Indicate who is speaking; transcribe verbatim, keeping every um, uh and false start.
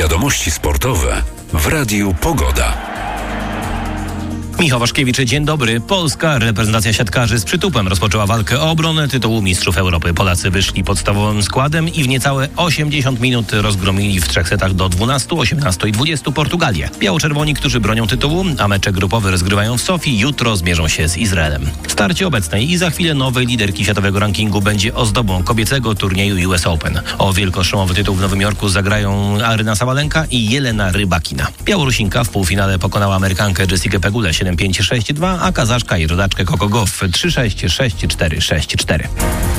Speaker 1: Wiadomości sportowe w Radiu Pogoda.
Speaker 2: Michał Waszkiewicz, dzień dobry. Polska reprezentacja siatkarzy z przytupem rozpoczęła walkę o obronę tytułu Mistrzów Europy. Polacy wyszli podstawowym składem i w niecałe osiemdziesiąt minut rozgromili w trzech setach do dwunastu, osiemnastu i dwudziestu Portugalię. Biało-czerwoni, którzy bronią tytułu, a mecze grupowe rozgrywają w Sofii, jutro zmierzą się z Izraelem. Starcie obecnej i za chwilę nowej liderki światowego rankingu będzie ozdobą kobiecego turnieju U S Open. O wielkoszemowy tytuł w Nowym Jorku zagrają Aryna Sabalenka i Jelena Rybakina. Białorusinka w półfinale pokonała Amerykankę Jessikę Pegulę siedem pięć, sześć dwa, a Kazaszka i rodaczkę Coco Gauff trzy sześć, sześć cztery, sześć cztery.